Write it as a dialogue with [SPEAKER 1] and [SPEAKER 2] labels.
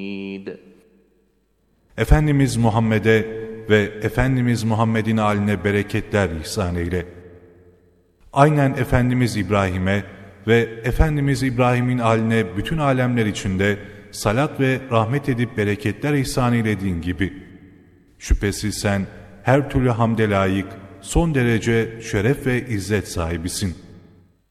[SPEAKER 1] Efendimiz Muhammed'e ve Efendimiz Muhammed'in haline bereketler ihsan eyle. Aynen Efendimiz İbrahim'e ve Efendimiz İbrahim'in haline bütün alemler içinde salat ve rahmet edip bereketler ihsan eylediğin gibi. Şüphesiz sen her türlü hamde layık, son derece şeref ve izzet sahibisin.